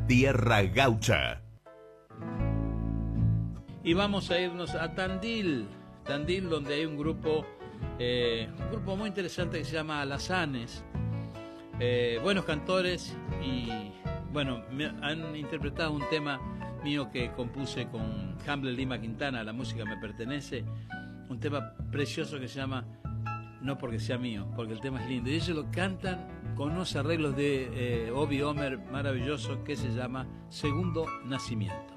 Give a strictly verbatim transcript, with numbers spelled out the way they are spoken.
tierra gaucha. Y vamos a irnos a Tandil, Tandil, donde hay un grupo, eh, un grupo muy interesante que se llama Alazanes. Eh, buenos cantores y, bueno, me han interpretado un tema mío que compuse con Hamble Lima Quintana, La música me pertenece, un tema precioso que se llama No porque sea mío, porque el tema es lindo. Y ellos lo cantan con unos arreglos de eh, Obi Homer maravilloso que se llama Segundo Nacimiento.